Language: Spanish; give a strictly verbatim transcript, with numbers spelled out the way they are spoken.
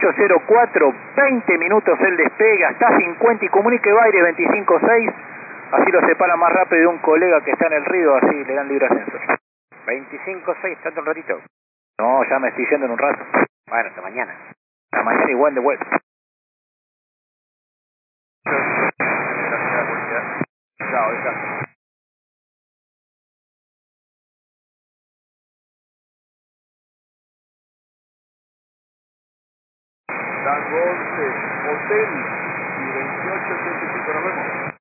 ocho cero cuatro, veinte minutos el despegue, hasta cincuenta y comunique Baires veinticinco seis, así lo separa más rápido de un colega que está en el río, así le dan libre ascenso. veinticinco seis, tanto un ratito. No, ya me estoy yendo en un rato. Bueno, hasta mañana. La mañana igual de vuelta. Chao, está. Tango once, hotel y veintiocho ochenta y cinco, nos vemos.